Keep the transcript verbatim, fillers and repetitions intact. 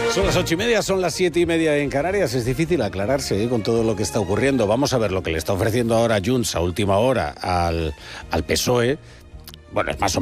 Son las ocho y media, son las siete y media en Canarias. Es difícil aclararse ¿eh? con todo lo que está ocurriendo. Vamos a ver lo que le está ofreciendo ahora Junts a última hora al, al P S O E. Bueno, es más o